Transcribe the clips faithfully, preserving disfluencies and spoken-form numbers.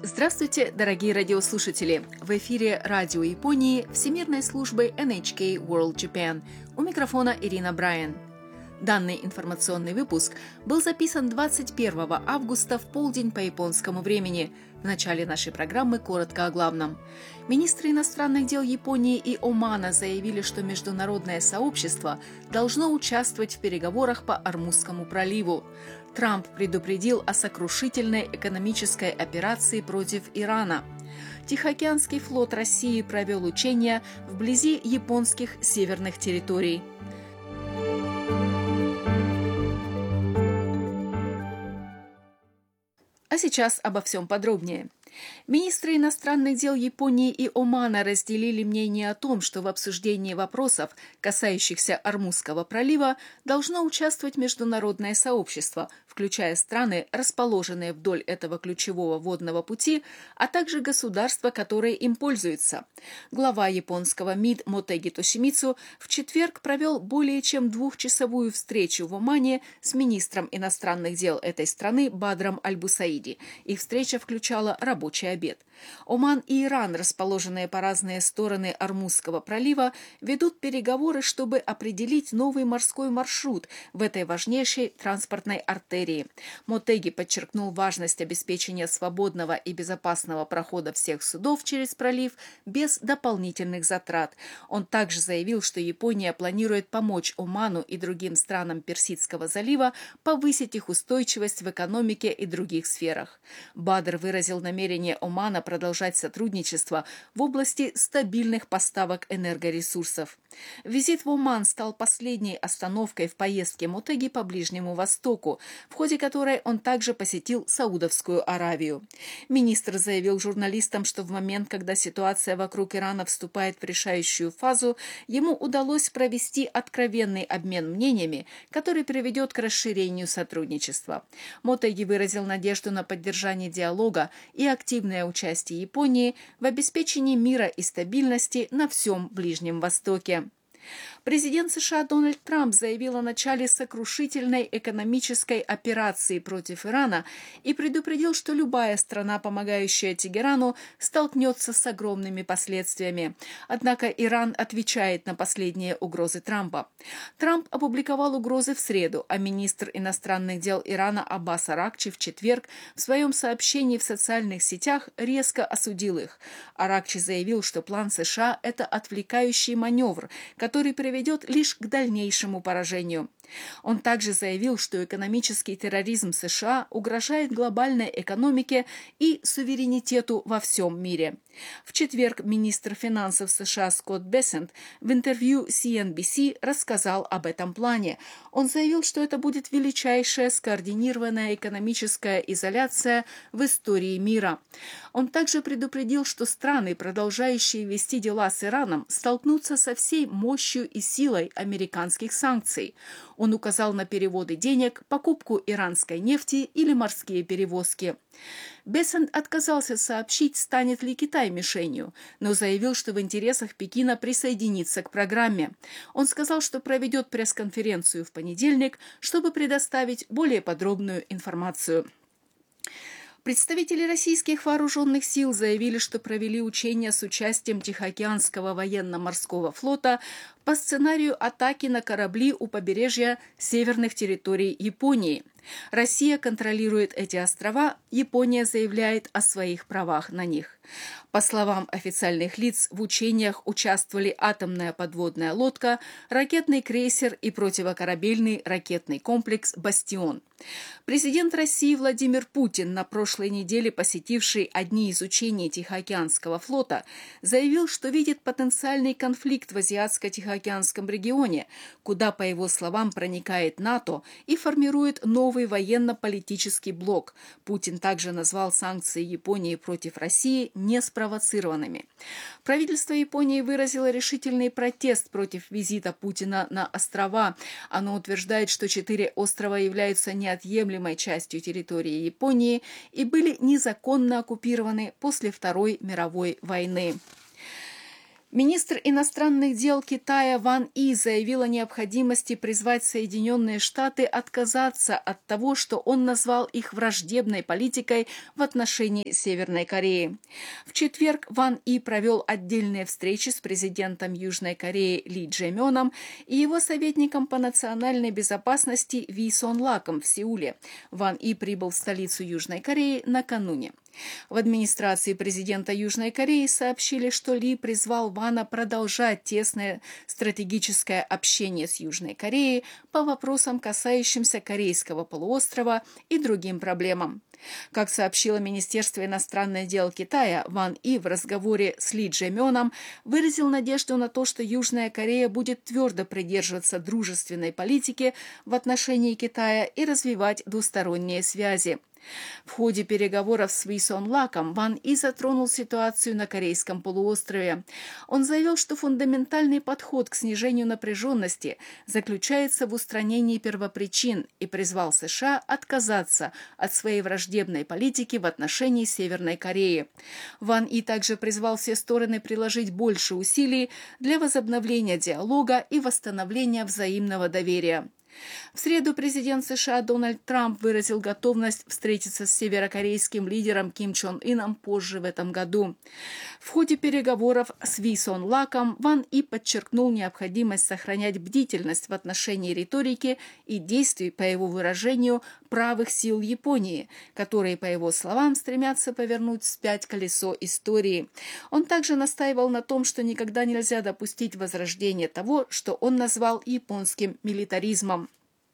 Здравствуйте, дорогие радиослушатели! В эфире Радио Японии Всемирной службы эн эйч кей World Japan. У микрофона Ирина Брайан. Данный информационный выпуск был записан двадцать первого августа в полдень по японскому времени. В начале нашей программы коротко о главном. Министры иностранных дел Японии и Омана заявили, что международное сообщество должно участвовать в переговорах по Ормузскому проливу. Трамп предупредил о сокрушительной экономической операции против Ирана. Тихоокеанский флот России провел учения вблизи японских северных территорий. А сейчас обо всем подробнее. Министры иностранных дел Японии и Омана разделили мнение о том, что в обсуждении вопросов, касающихся Ормузского пролива, должно участвовать международное сообщество, включая страны, расположенные вдоль этого ключевого водного пути, а также государства, которые им пользуются. Глава японского МИД Мотеги Тошимицу в четверг провел более чем двухчасовую встречу в Омане с министром иностранных дел этой страны Бадром Аль-Бусаиди. Их встреча включала рабочий обед. Оман и Иран, расположенные по разные стороны Ормузского пролива, ведут переговоры, чтобы определить новый морской маршрут в этой важнейшей транспортной артерии. Мотеги подчеркнул важность обеспечения свободного и безопасного прохода всех судов через пролив без дополнительных затрат. Он также заявил, что Япония планирует помочь Оману и другим странам Персидского залива повысить их устойчивость в экономике и других сферах. Бадр выразил намерение Омана продолжать сотрудничество в области стабильных поставок энергоресурсов. Визит в Оман стал последней остановкой в поездке Мотеги по Ближнему Востоку, в ходе которой он также посетил Саудовскую Аравию. Министр заявил журналистам, что в момент, когда ситуация вокруг Ирана вступает в решающую фазу, ему удалось провести откровенный обмен мнениями, который приведет к расширению сотрудничества. Мотеги выразил надежду на поддержание диалога и активное участие Японии в обеспечении мира и стабильности на всем Ближнем Востоке. Президент США Дональд Трамп заявил о начале сокрушительной экономической операции против Ирана и предупредил, что любая страна, помогающая Тегерану, столкнется с огромными последствиями. Однако Иран отвечает на последние угрозы Трампа. Трамп опубликовал угрозы в среду, а министр иностранных дел Ирана Аббас Аракчи в четверг в своем сообщении в социальных сетях резко осудил их. Аракчи заявил, что план США – это отвлекающий маневр, который приведет лишь к дальнейшему поражению. Он также заявил, что экономический терроризм США угрожает глобальной экономике и суверенитету во всем мире. В четверг министр финансов США Скотт Бессент в интервью си эн би си рассказал об этом плане. Он заявил, что это будет величайшая скоординированная экономическая изоляция в истории мира. Он также предупредил, что страны, продолжающие вести дела с Ираном, столкнутся со всей мощью и силой американских санкций. Он указал на переводы денег, покупку иранской нефти или морские перевозки. Бессент отказался сообщить, станет ли Китай мишенью, но заявил, что в интересах Пекина присоединиться к программе. Он сказал, что проведет пресс-конференцию в понедельник, чтобы предоставить более подробную информацию. Представители российских вооруженных сил заявили, что провели учения с участием Тихоокеанского военно-морского флота по сценарию атаки на корабли у побережья северных территорий Японии. Россия контролирует эти острова, Япония заявляет о своих правах на них. По словам официальных лиц, в учениях участвовали атомная подводная лодка, ракетный крейсер и противокорабельный ракетный комплекс «Бастион». Президент России Владимир Путин, на прошлой неделе посетивший одни из учений Тихоокеанского флота, заявил, что видит потенциальный конфликт в Азиатско-Тихоокеанском регионе, куда, по его словам, проникает НАТО и формирует новый военно-политический блок. Путин также назвал санкции Японии против России неспровоцированными. Правительство Японии выразило решительный протест против визита Путина на острова. Оно утверждает, что четыре острова являются неотъемлемой частью территории Японии и были незаконно оккупированы после Второй мировой войны. Министр иностранных дел Китая Ван И заявил о необходимости призвать Соединенные Штаты отказаться от того, что он назвал их враждебной политикой в отношении Северной Кореи. В четверг Ван И провел отдельные встречи с президентом Южной Кореи Ли Чжэ-мёном и его советником по национальной безопасности Ви Сон Лаком в Сеуле. Ван И прибыл в столицу Южной Кореи накануне. В администрации президента Южной Кореи сообщили, что Ли призвал Вана продолжать тесное стратегическое общение с Южной Кореей по вопросам, касающимся Корейского полуострова и другим проблемам. Как сообщило Министерство иностранных дел Китая, Ван И в разговоре с Ли Чжэ-мёном выразил надежду на то, что Южная Корея будет твердо придерживаться дружественной политики в отношении Китая и развивать двусторонние связи. В ходе переговоров с Ви Сон Лаком Ван И затронул ситуацию на Корейском полуострове. Он заявил, что фундаментальный подход к снижению напряженности заключается в устранении первопричин и призвал США отказаться от своей враждебной политики в отношении Северной Кореи. Ван И также призвал все стороны приложить больше усилий для возобновления диалога и восстановления взаимного доверия. В среду президент США Дональд Трамп выразил готовность встретиться с северокорейским лидером Ким Чен Ыном позже в этом году. В ходе переговоров с Ви Сон Лаком Ван И подчеркнул необходимость сохранять бдительность в отношении риторики и действий, по его выражению, правых сил Японии, которые, по его словам, стремятся повернуть вспять колесо истории. Он также настаивал на том, что никогда нельзя допустить возрождения того, что он назвал японским милитаризмом.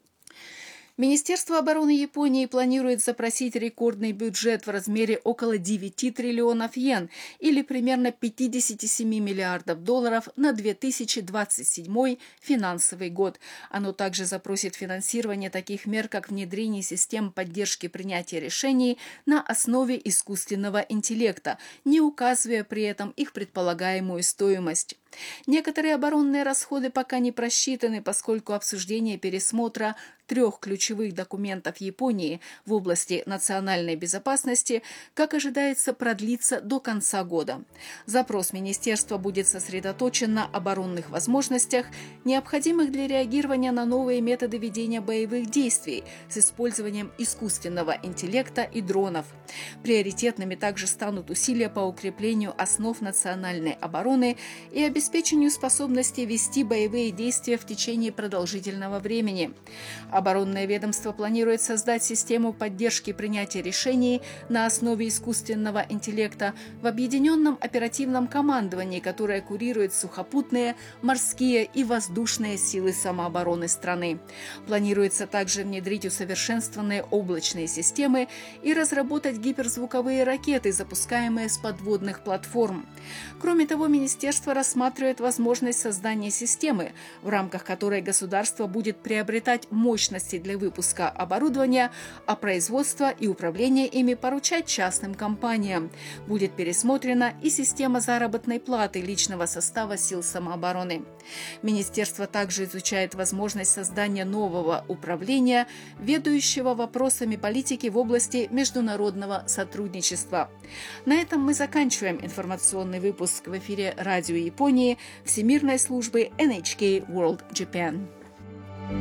Министерство обороны Японии планирует запросить рекордный бюджет в размере около девяти триллионов йен или примерно пятьдесят семь миллиардов долларов на две тысячи двадцать седьмой финансовый год. Оно также запросит финансирование таких мер, как внедрение систем поддержки принятия решений на основе искусственного интеллекта, не указывая при этом их предполагаемую стоимость. Некоторые оборонные расходы пока не просчитаны, поскольку обсуждение пересмотра трех ключевых документов Японии в области национальной безопасности, как ожидается, продлится до конца года. Запрос министерства будет сосредоточен на оборонных возможностях, необходимых для реагирования на новые методы ведения боевых действий с использованием искусственного интеллекта и дронов. Приоритетными также станут усилия по укреплению основ национальной обороны и обеспечению способности вести боевые действия в течение продолжительного времени. Оборонное ведомство планирует создать систему поддержки принятия решений на основе искусственного интеллекта в объединенном оперативном командовании, которое курирует сухопутные, морские и воздушные силы самообороны страны. Планируется также внедрить усовершенствованные облачные системы и разработать гиперзвуковые ракеты, запускаемые с подводных платформ. Кроме того, министерство рассматривает возможность создания системы, в рамках которой государство будет приобретать мощности для выпуска оборудования, а производство и управление ими поручать частным компаниям. Будет пересмотрена и система заработной платы личного состава сил самообороны. Министерство также изучает возможность создания нового управления, ведущего вопросами политики в области международного сотрудничества. На этом мы заканчиваем информационный выпуск в эфире Радио Японии Всемирной службы эн эйч кей World Japan.